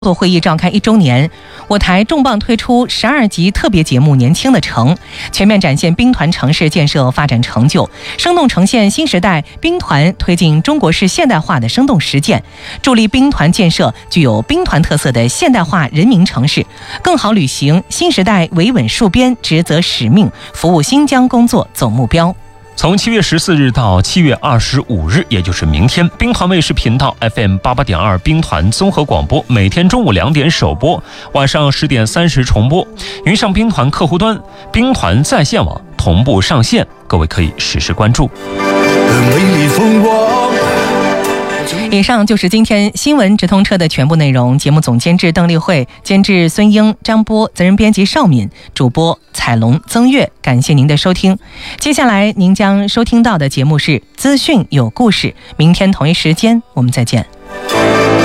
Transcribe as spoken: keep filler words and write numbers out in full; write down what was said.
座会议召开一周年，我台重磅推出十二集特别节目《年轻的城》，全面展现兵团城市建设发展成就，生动呈现新时代兵团推进中国式现代化的生动实践，助力兵团建设具有兵团特色的现代化人民城市，更好履行新时代维稳戍边职责使命，服务新疆工作总目标。 从七月十四日到七月二十五日，也就是明天，兵团卫视频道 F M 八八点二兵团综合广播每天中午两点首播，晚上十点三十重播。云上兵团客户端、兵团在线网同步上线，各位可以实时关注。 以上就是今天新闻直通车的全部内容。节目总监制邓丽慧，监制孙英、张波，责任编辑邵敏，主播彩龙、曾月。感谢您的收听。接下来您将收听到的节目是资讯有故事。明天同一时间我们再见。